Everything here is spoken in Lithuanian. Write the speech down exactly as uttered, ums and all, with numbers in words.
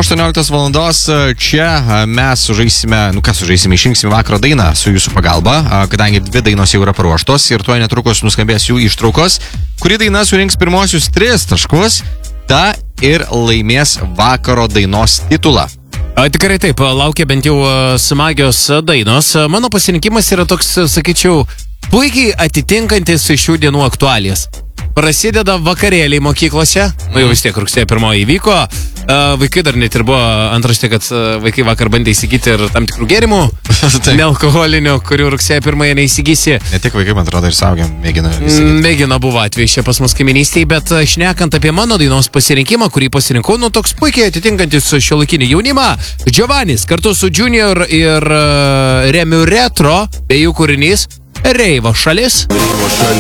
aštuonioliktos valandos čia mes sužaisime, nu ką sužaisime, išrinksime vakaro dainą su jūsų pagalba, kadangi dvi dainos jau yra paruoštos ir tuoj netrukus nuskambės jų ištraukos, kuri daina surinks pirmosius tris taškus, ta ir laimės vakaro dainos titulą. Tikrai taip, laukia bent jau smagios dainos. Mano pasirinkimas yra toks, sakyčiau, puikiai atitinkantis šių dienų aktualijas. Prasideda vakarėliai mokyklose, nu jau vis tiek rugsėjo pirmoji įvyko, vaikai dar net ir buvo antraštė, kad vaikai vakar bandė įsigyti ir tam tikrų gėrimų, nealkoholinių, kurių rugsėjo pirmąją neįsigysi. Ne tik vaikai, man atrodo, ir saugiam mėgino įsigyti. Mėgino buvo atvejai čia pas mus kaiminystėje, bet šnekant apie mano dainos pasirinkimą, kurį pasirinkau, nu toks puikiai atitinkantis šiuolaikinį jaunimą, Giovannis kartu su Junior ir Remiu Retro, bei jų kūrinys Reivo šalis.